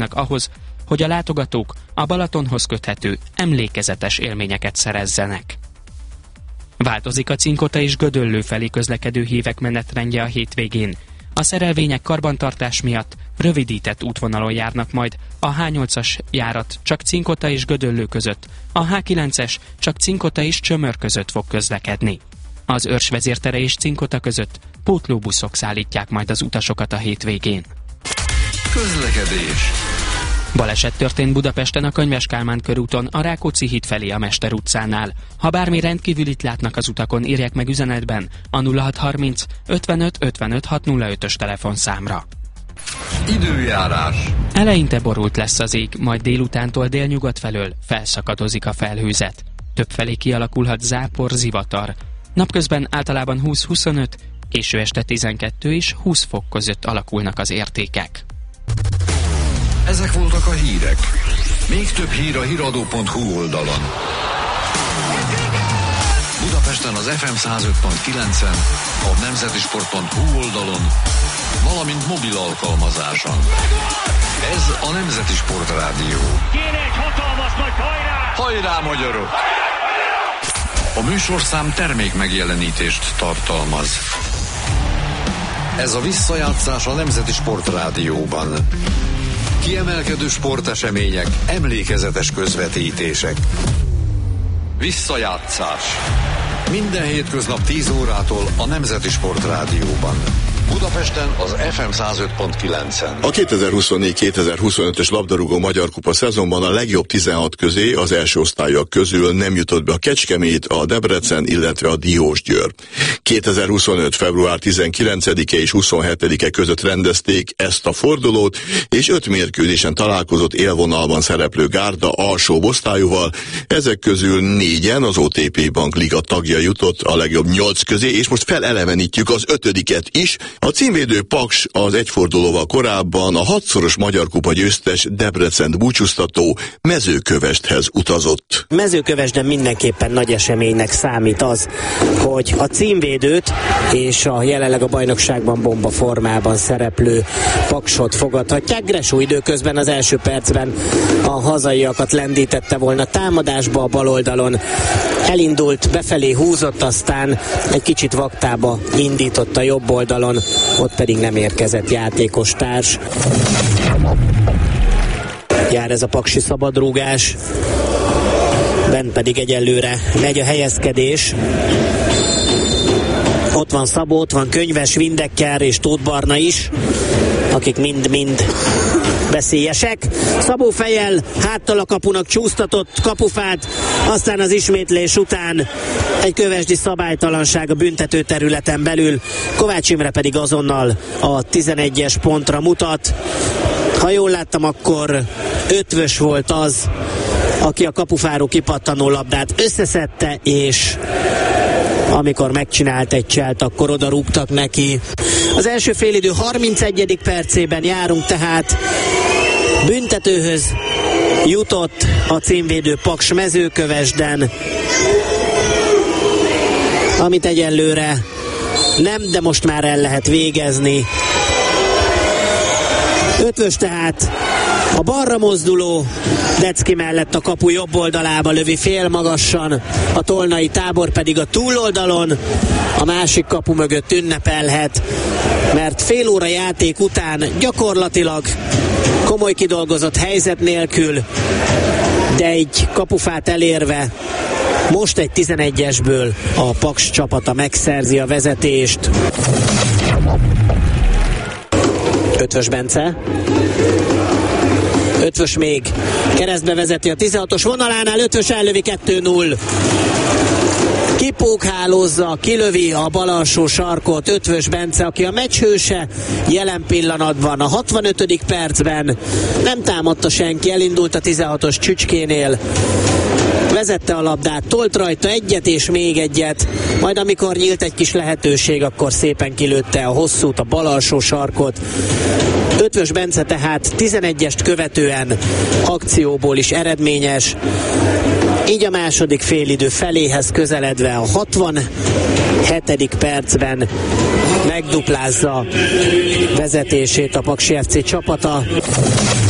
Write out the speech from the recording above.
ahhoz, hogy a látogatók a Balatonhoz köthető emlékezetes élményeket szerezzenek. Változik a Cinkota és Gödöllő felé közlekedő hívek menetrendje a hétvégén. A szerelvények karbantartás miatt rövidített útvonalon járnak majd, a H8-as járat csak Cinkota és Gödöllő között, a H9-es csak Cinkota és Csömör között fog közlekedni. Az Örs vezértere és Cinkota között pótlóbuszok szállítják majd az utasokat a hétvégén. Közlekedés. Baleset történt Budapesten a Könyves Kálmán körúton, a Rákóczi híd felé a Mester utcánál. Ha bármi rendkívülit látnak az utakon, írják meg üzenetben a 0630 55 55 605-ös telefonszámra. Időjárás. Eleinte borult lesz az ég, majd délutántól délnyugat felől felszakadozik a felhőzet. Többfelé kialakulhat zápor, zivatar. Napközben általában 20-25, késő este 12 és 20 fok között alakulnak az értékek. Ezek voltak a hírek. Még több hír a hiradó.hu oldalon. Budapesten az FM 105.9-en, a nemzetisport.hu oldalon, valamint mobil alkalmazáson. Ez a Nemzeti Sport Rádió. Kéne egy hatalmas nagy hajrá! Hajrá, magyarok! A műsorszám termék megjelenítést tartalmaz. Ez a visszajátszás a Nemzeti Sport Rádióban. Kiemelkedő sportesemények, emlékezetes közvetítések. Visszajátszás. Minden hétköznap 10 órától a Nemzeti Sport Rádióban. Budapesten az FM 105.9-en. A 2024-2025-ös labdarúgó Magyar Kupa szezonban a legjobb 16 közé az első osztályok közül nem jutott be a Kecskemét, a Debrecen, illetve a Diósgyőr. 2025. február 19-e és 27-e között rendezték ezt a fordulót, és 5 mérkőzésen találkozott élvonalban szereplő gárda alsóbb osztályúval. Ezek közül 4-en az OTP Bank Liga tagja jutott a legjobb 8 közé, és most felelevenítjük az 5-et is. A címvédő Paks az egyfordulóval korábban a 6-szoros Magyar Kupa győztes Debrecent búcsúztató Mezőkövesdhez utazott. Mezőkövesden mindenképpen nagy eseménynek számít az, hogy a címvédőt és a jelenleg a bajnokságban bomba formában szereplő Paksot fogadhatják. Gresó időközben az első percben a hazaiakat lendítette volna támadásba a bal oldalon. Elindult, befelé húzott, aztán egy kicsit vaktába indított a jobb oldalon, ott pedig nem érkezett játékos társ. Jár ez a paksi szabadrúgás, bent pedig egyelőre megy a helyezkedés. Ott van Szabó, ott van Könyves, Vindekker és Tóth Barna is, akik mind-mind veszélyesek. Szabó fejjel háttal a kapunak csúsztatott kapufát, aztán az ismétlés után egy kövesdi szabálytalanság a büntető területen belül. Kovács Imre pedig azonnal a 11-es pontra mutat. Ha jól láttam, akkor Ötvös volt az, aki a kapufáról kipattanó labdát összeszedte, és amikor megcsinált egy cselt, akkor oda rúgtak neki. Az első félidő 31. percében járunk, tehát büntetőhöz jutott a címvédő Paks Mezőkövesden, amit egyelőre nem, de most már el lehet végezni. Ötvös tehát a balra mozduló Decki mellett a kapu jobb oldalába lövi félmagassan, a Tolnai Tábor pedig a túloldalon a másik kapu mögött ünnepelhet, mert fél óra játék után gyakorlatilag komoly kidolgozott helyzet nélkül, de egy kapufát elérve most egy 11-esből a Paks csapata megszerzi a vezetést. Ötvös Bence. Ötvös még keresztbe vezeti a 16-os vonalánál, Ötvös ellövi 2-0. Kipókhálozza, kilövi a bal alsó sarkot Ötvös Bence, aki a meccs hőse jelen pillanatban a 65. percben. Nem támadta senki, elindult a 16-os Csücskénél. Vezette a labdát, tolt rajta egyet és még egyet, majd amikor nyílt egy kis lehetőség, akkor szépen kilőtte a hosszút, a bal alsó sarkot. Ötvös Bence tehát 11-est követően akcióból is eredményes, így a második félidő feléhez közeledve a 67. percben megduplázza vezetését a Paksi FC csapata.